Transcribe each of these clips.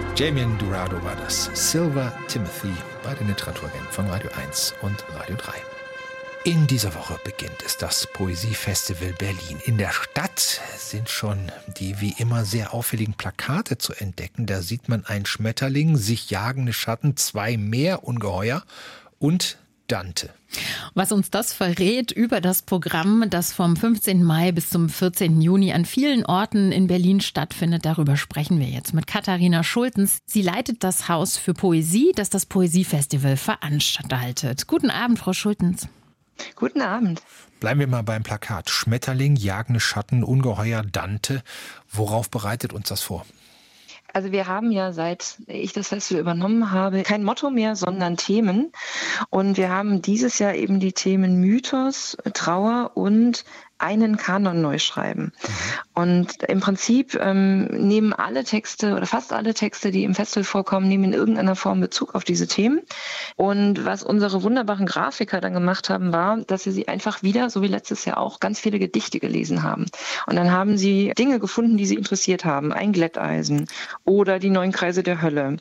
Damien Durado war das. Silver Timothy bei den Literaturagenten von Radio 1 und Radio 3. In dieser Woche beginnt es das Poesiefestival Berlin. In der Stadt sind schon die wie immer sehr auffälligen Plakate zu entdecken. Da sieht man einen Schmetterling, sich jagende Schatten, 2 Meerungeheuer und Dante. Was uns das verrät über das Programm, das vom 15. Mai bis zum 14. Juni an vielen Orten in Berlin stattfindet, darüber sprechen wir jetzt mit Katharina Schultens. Sie leitet das Haus für Poesie, das das Poesiefestival veranstaltet. Guten Abend, Frau Schultens. Guten Abend. Bleiben wir mal beim Plakat. Schmetterling, jagende Schatten, Ungeheuer, Dante. Worauf bereitet uns das vor? Also wir haben ja, seit ich das Festival übernommen habe, kein Motto mehr, sondern Themen. Und wir haben dieses Jahr eben die Themen Mythos, Trauer und einen Kanon neu schreiben. Und im Prinzip nehmen alle Texte oder fast alle Texte, die im Festival vorkommen, nehmen in irgendeiner Form Bezug auf diese Themen. Und was unsere wunderbaren Grafiker dann gemacht haben, war, dass sie einfach wieder, so wie letztes Jahr auch, ganz viele Gedichte gelesen haben. Und dann haben sie Dinge gefunden, die sie interessiert haben. Ein Glätteisen oder die 9 Kreise der Hölle.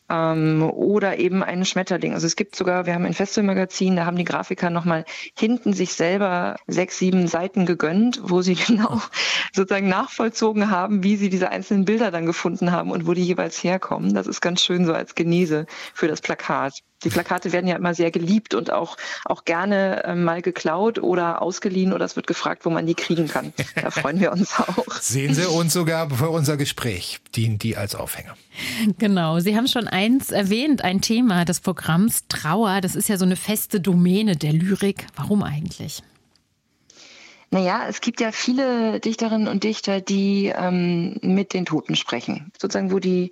Oder eben einen Schmetterling. Also es gibt sogar, wir haben ein Festivalmagazin, da haben die Grafiker nochmal hinten sich selber 6, 7 Seiten gegönnt, wo sie genau sozusagen nachvollzogen haben, wie sie diese einzelnen Bilder dann gefunden haben und wo die jeweils herkommen. Das ist ganz schön so als Genese für das Plakat. Die Plakate werden ja immer sehr geliebt und auch gerne mal geklaut oder ausgeliehen oder es wird gefragt, wo man die kriegen kann. Da freuen wir uns auch. Sehen Sie, uns sogar für unser Gespräch dienen die als Aufhänger. Genau, Sie haben schon eins erwähnt, ein Thema des Programms Trauer. Das ist ja so eine feste Domäne der Lyrik. Warum eigentlich? Naja, es gibt ja viele Dichterinnen und Dichter, die mit den Toten sprechen. Sozusagen,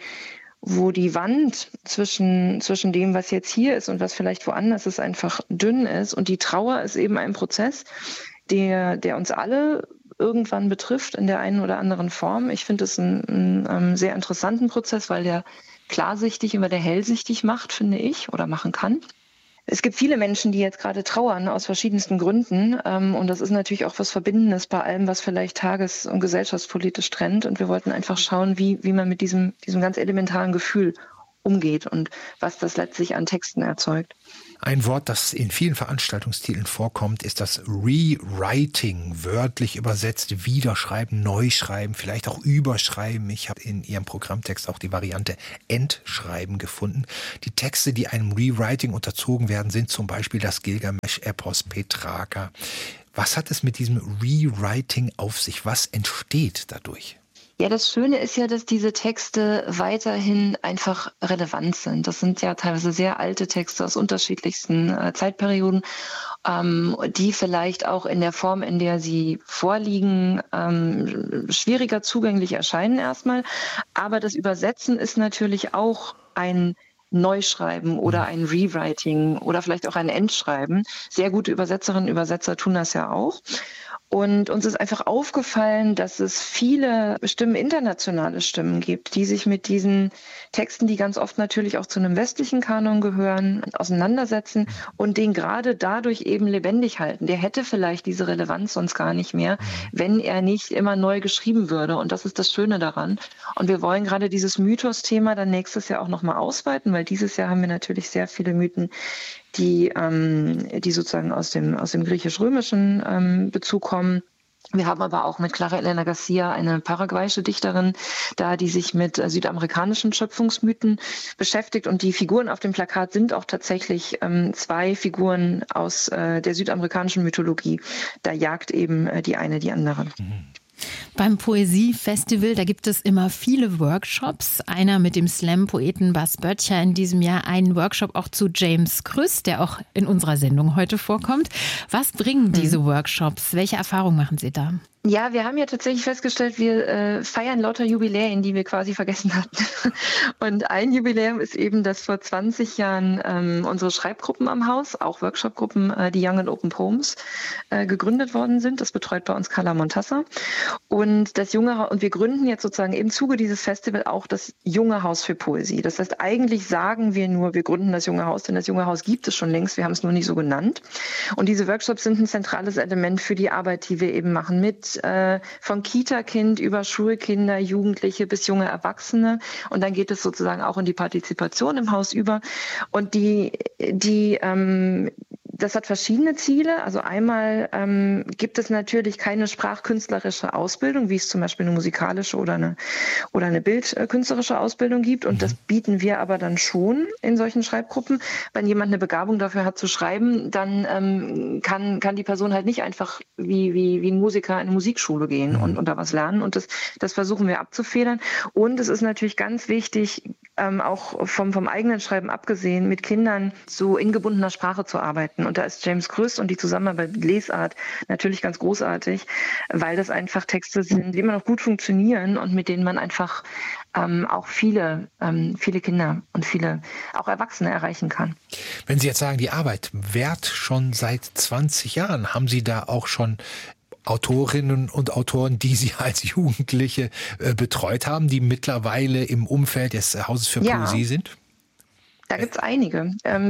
wo die Wand zwischen dem, was jetzt hier ist und was vielleicht woanders ist, einfach dünn ist. Und die Trauer ist eben ein Prozess, der uns alle irgendwann betrifft in der einen oder anderen Form. Ich finde es einen sehr interessanten Prozess, weil der klarsichtig und weil der hellsichtig macht, finde ich, oder machen kann. Es gibt viele Menschen, die jetzt gerade trauern aus verschiedensten Gründen. Und das ist natürlich auch was Verbindendes bei allem, was vielleicht tages- und gesellschaftspolitisch trennt. Und wir wollten einfach schauen, wie man mit diesem ganz elementaren Gefühl umgeht und was das letztlich an Texten erzeugt. Ein Wort, das in vielen Veranstaltungstiteln vorkommt, ist das Rewriting, wörtlich übersetzt, wiederschreiben, neu schreiben, vielleicht auch überschreiben. Ich habe in Ihrem Programmtext auch die Variante Entschreiben gefunden. Die Texte, die einem Rewriting unterzogen werden, sind zum Beispiel das Gilgamesch-Epos Petrarca. Was hat es mit diesem Rewriting auf sich? Was entsteht dadurch? Ja, das Schöne ist ja, dass diese Texte weiterhin einfach relevant sind. Das sind ja teilweise sehr alte Texte aus unterschiedlichsten Zeitperioden, die vielleicht auch in der Form, in der sie vorliegen, schwieriger zugänglich erscheinen erstmal. Aber das Übersetzen ist natürlich auch ein Neuschreiben oder ein Rewriting oder vielleicht auch ein Endschreiben. Sehr gute Übersetzerinnen und Übersetzer tun das ja auch. Und uns ist einfach aufgefallen, dass es viele Stimmen, internationale Stimmen gibt, die sich mit diesen Texten, die ganz oft natürlich auch zu einem westlichen Kanon gehören, auseinandersetzen und den gerade dadurch eben lebendig halten. Der hätte vielleicht diese Relevanz sonst gar nicht mehr, wenn er nicht immer neu geschrieben würde. Und das ist das Schöne daran. Und wir wollen gerade dieses Mythos-Thema dann nächstes Jahr auch nochmal ausweiten, weil dieses Jahr haben wir natürlich sehr viele Mythen, die sozusagen aus dem griechisch-römischen Bezug kommen. Wir haben aber auch mit Clara Elena Garcia eine paraguayische Dichterin da, die sich mit südamerikanischen Schöpfungsmythen beschäftigt. Und die Figuren auf dem Plakat sind auch tatsächlich 2 Figuren aus der südamerikanischen Mythologie. Da jagt eben die eine die andere. Beim Poesiefestival, da gibt es immer viele Workshops. Einer mit dem Slam-Poeten Bas Böttcher in diesem Jahr, einen Workshop auch zu James Krüss, der auch in unserer Sendung heute vorkommt. Was bringen diese Workshops? Welche Erfahrungen machen Sie da? Ja, wir haben ja tatsächlich festgestellt, wir feiern lauter Jubiläen, die wir quasi vergessen hatten. Und ein Jubiläum ist eben, dass vor 20 Jahren unsere Schreibgruppen am Haus, auch Workshopgruppen, die Young and Open Poems, gegründet worden sind. Das betreut bei uns Carla Montassa. Und wir gründen jetzt sozusagen im Zuge dieses Festivals auch das Junge Haus für Poesie. Das heißt, eigentlich sagen wir nur, wir gründen das Junge Haus, denn das Junge Haus gibt es schon längst, wir haben es nur nicht so genannt. Und diese Workshops sind ein zentrales Element für die Arbeit, die wir eben machen mit mit von Kita-Kind über Schulkinder, Jugendliche bis junge Erwachsene. Und dann geht es sozusagen auch in die Partizipation im Haus über. Und das hat verschiedene Ziele. Also einmal gibt es natürlich keine sprachkünstlerische Ausbildung, wie es zum Beispiel eine musikalische oder eine bildkünstlerische Ausbildung gibt. Und das bieten wir aber dann schon in solchen Schreibgruppen. Wenn jemand eine Begabung dafür hat zu schreiben, dann kann die Person halt nicht einfach wie ein Musiker in eine Musikschule gehen und da was lernen. Und das versuchen wir abzufedern. Und es ist natürlich ganz wichtig, auch vom eigenen Schreiben abgesehen, mit Kindern so in gebundener Sprache zu arbeiten. Und da ist James Krüss und die Zusammenarbeit mit Lesart natürlich ganz großartig, weil das einfach Texte sind, die immer noch gut funktionieren und mit denen man einfach auch viele Kinder und viele auch Erwachsene erreichen kann. Wenn Sie jetzt sagen, die Arbeit währt schon seit 20 Jahren, haben Sie da auch schon Autorinnen und Autoren, die Sie als Jugendliche betreut haben, die mittlerweile im Umfeld des Hauses für Poesie sind? Da gibt's einige.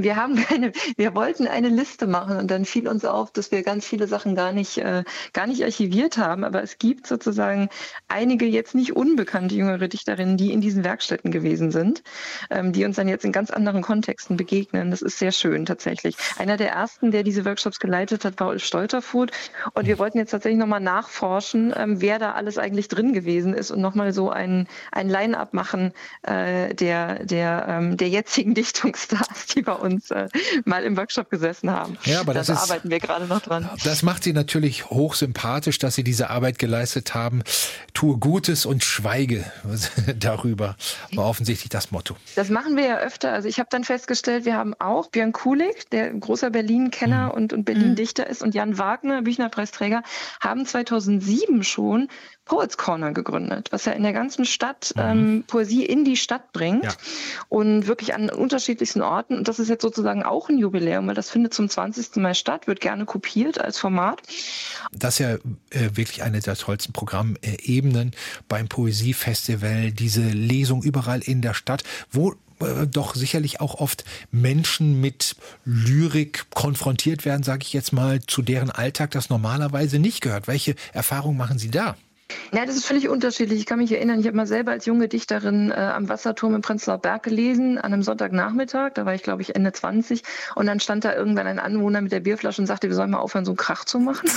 Wir wollten eine Liste machen und dann fiel uns auf, dass wir ganz viele Sachen gar nicht archiviert haben. Aber es gibt sozusagen einige jetzt nicht unbekannte jüngere Dichterinnen, die in diesen Werkstätten gewesen sind, die uns dann jetzt in ganz anderen Kontexten begegnen. Das ist sehr schön tatsächlich. Einer der ersten, der diese Workshops geleitet hat, war Ulf Stolterfuth. Und wir wollten jetzt tatsächlich nochmal nachforschen, wer da alles eigentlich drin gewesen ist und nochmal so ein Line-up machen der jetzigen Dichtungsstars, die bei uns mal im Workshop gesessen haben. Ja, aber das arbeiten wir gerade noch dran. Das macht Sie natürlich hochsympathisch, dass Sie diese Arbeit geleistet haben. Tue Gutes und schweige darüber, war offensichtlich das Motto. Das machen wir ja öfter. Also ich habe dann festgestellt, wir haben auch Björn Kulig, der ein großer Berlin-Kenner und Berlin-Dichter ist, und Jan Wagner, Büchnerpreisträger, haben 2007 schon Poets Corner gegründet, was ja in der ganzen Stadt Poesie in die Stadt bringt und wirklich an unterschiedlichsten Orten. Und das ist jetzt sozusagen auch ein Jubiläum, weil das findet zum 20. Mal statt, wird gerne kopiert als Format. Das ist ja wirklich eine der tollsten Programmebenen beim Poesiefestival, diese Lesung überall in der Stadt, wo doch sicherlich auch oft Menschen mit Lyrik konfrontiert werden, sage ich jetzt mal, zu deren Alltag das normalerweise nicht gehört. Welche Erfahrungen machen Sie da? Ja, das ist völlig unterschiedlich. Ich kann mich erinnern, ich habe mal selber als junge Dichterin am Wasserturm im Prenzlauer Berg gelesen, an einem Sonntagnachmittag. Da war ich, glaube ich, Ende 20. Und dann stand da irgendwann ein Anwohner mit der Bierflasche und sagte, wir sollen mal aufhören, so einen Krach zu machen.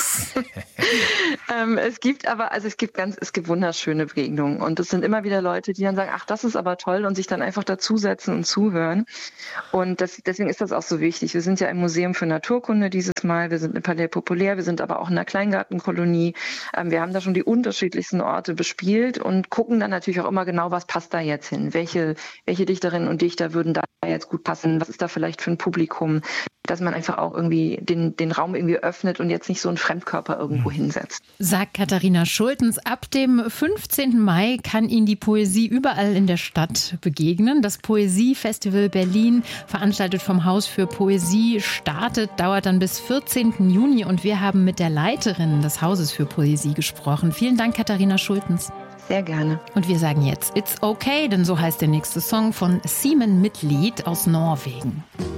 Es gibt wunderschöne Begegnungen. Und es sind immer wieder Leute, die dann sagen, ach, das ist aber toll, und sich dann einfach dazusetzen und zuhören. Und deswegen ist das auch so wichtig. Wir sind ja im Museum für Naturkunde dieses Mal. Wir sind im Palais Populär. Wir sind aber auch in einer Kleingartenkolonie. Wir haben da schon die unterschiedlichsten Orte bespielt und gucken dann natürlich auch immer genau, was passt da jetzt hin? Welche Dichterinnen und Dichter würden da jetzt gut passen? Was ist da vielleicht für ein Publikum? Dass man einfach auch irgendwie den Raum irgendwie öffnet und jetzt nicht so einen Fremdkörper irgendwo hinsetzt. Sagt Katharina Schultens. Ab dem 15. Mai kann Ihnen die Poesie überall in der Stadt begegnen. Das Poesiefestival Berlin, veranstaltet vom Haus für Poesie, dauert dann bis 14. Juni. Und wir haben mit der Leiterin des Hauses für Poesie gesprochen. Vielen Dank, Katharina Schultens. Sehr gerne. Und wir sagen jetzt It's Okay, denn so heißt der nächste Song von Simon Mitlied aus Norwegen.